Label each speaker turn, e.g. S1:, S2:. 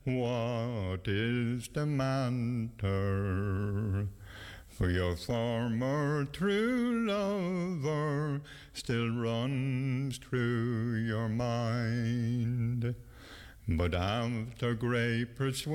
S1: what is the matter? For your former true lover still runs through your mind. But after great persuasion